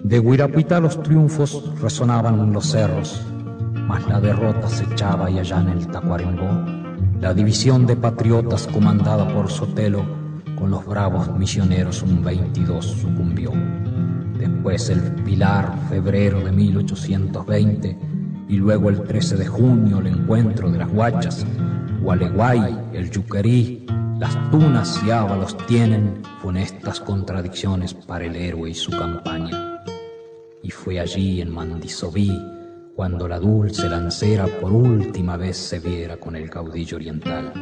De Guirapuitá los triunfos resonaban en los cerros, mas la derrota se echaba y allá en el Tacuarembó la división de patriotas comandada por Sotelo con los bravos misioneros un 22 sucumbió. Después el Pilar, febrero de 1820, y luego el 13 de junio el encuentro de las Guachas, Gualeguay, el Yuquerí, las Tunas y Ábalos tienen funestas contradicciones para el héroe y su campaña. Y fue allí en Mandisobí cuando la dulce lancera por última vez se viera con el caudillo oriental.